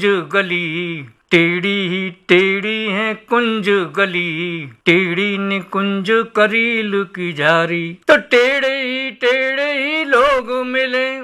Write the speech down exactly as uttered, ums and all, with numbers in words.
कुंज गली टेढ़ी ही टेढ़ी है कुंज गली, टेढ़ी निकुंज करील की जारी। तो टेढ़े ही टेढ़े ही लोग मिले